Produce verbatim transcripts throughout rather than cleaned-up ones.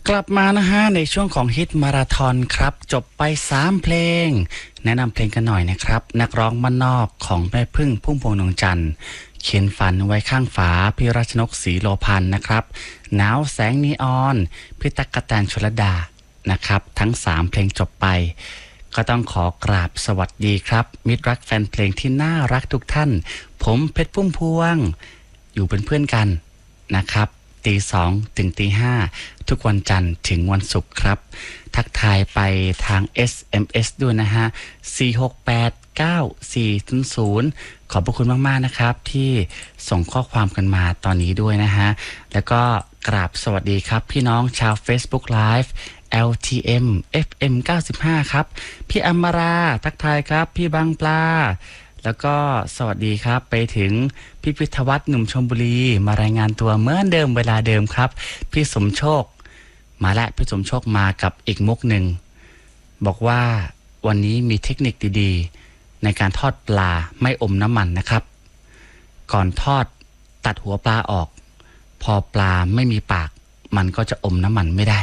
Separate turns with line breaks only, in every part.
กลับมานะฮะในช่วงของฮิตมาราธอนครับจบไปสามเพลงแนะนำเพลงกันหน่อยนะครับนักร้องบ้านนอกของแม่พึ่งพุ่มพวงดวงจันทร์เขียนฝันไว้ข้างฝาพี่รัชนกศรีโลพันธ์นะครับหนาวแสงนีออนพี่ตั๊กกะแตนชลดานะครับทั้งสามเพลงจบไปก็ต้องขอกราบสวัสดีครับมิตรรักแฟนเพลงที่น่ารักทุกท่านผมเพชรพุ่มพวงอยู่เป็นเพื่อนกันนะครับตีสองถึงตีห้าทุกวันจันทร์ถึงวันศุกร์ครับทักทายไปทาง เอส เอ็ม เอส ด้วยนะฮะสี่หกแปดเก้าสี่ศูนย์ศูนย์ขอบพระคุณมากๆนะครับที่ส่งข้อความกันมาตอนนี้ด้วยนะฮะแล้วก็กราบสวัสดีครับพี่น้องชาว Facebook Live แอล ที เอ็ม เอฟ เอ็ม เก้าสิบห้าครับพี่อมราทักทายครับพี่บางปลาแล้วก็สวัสดีครับไปถึงพี่พิทวัฒน์หนุ่มชลบุรีมารายงานตัวเหมือนเดิมเวลาเดิมครับพี่สมโชคมาและพี่สมโชคมากับอีกมุกหนึ่งบอกว่าวันนี้มีเทคนิคดีๆในการทอดปลาไม่อมน้ำมันนะครับก่อนทอดตัดหัวปลาออกพอปลาไม่มีปากมันก็จะอมน้ำมันไม่ได้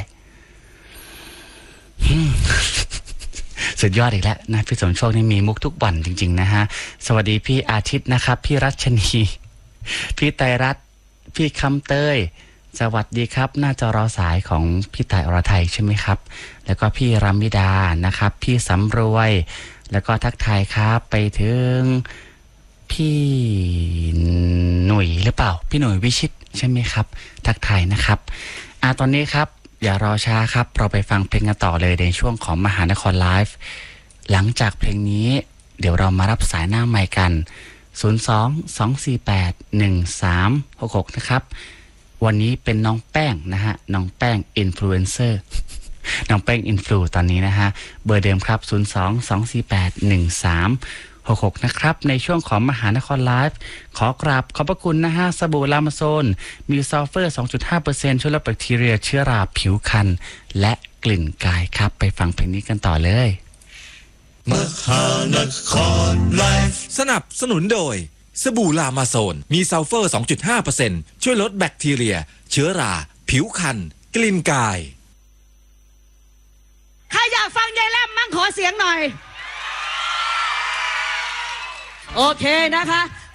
สุดยอดอีกแล้วนะพี่สมโชคนี่มีมุกทุกวันจริงๆนะฮะสวัสดีพี่อาทิตย์นะครับพี่รัชนีพี่ไตรรัตน์พี่คำเตยสวัสดีครับน่าจะรอสายของพี่ต่ายอรไทยใช่ไหมครับแล้วก็พี่รามิดานะครับพี่สำรวยแล้วก็ทักทายครับไปถึงพี่หนุ่ยหรือเปล่าพี่หนุ่ยวิชิตใช่ไหมครับทักทายนะครับอ่าตอนนี้ครับอย่ารอช้าครับเราไปฟังเพลงกันต่อเลยในช่วงของมหานครไลฟ์หลังจากเพลงนี้เดี๋ยวเรามารับสายหน้าใหม่กันศูนย์ สอง สอง สี่ แปด หนึ่ง สาม หก หกนะครับวันนี้เป็นน้องแป้งนะฮะน้องแป้งอินฟลูเอนเซอร์น้องแป้งอินฟลูตอนนี้นะฮะเบอร์เดิมครับศูนย์ สอง สอง สี่ แปด หนึ่ง สาม หก หกนะครับในช่วงของมหานครไลฟ์ขอกราบขอบพระคุณนะฮะสบู่ลามาโซนมีซัลเฟอร์ สองจุดห้าเปอร์เซ็นต์ ช่วยลดแบคทีเรียเชื้อราผิวคันและกลิ่นกายครับไปฟังเพลงนี้กันต่อเลย
มหานครไลฟ์สนับสนุนโดยสบู่ลามาโซนมีซัลเฟอร์ สองจุดห้าเปอร์เซ็นต์ ช่วยลดแบคทีเรียเชื้อราผิวคันกลิ่นกาย
ใครอยากฟังยายแลมมั่งขอเสียงหน่อยโอเคนะคะ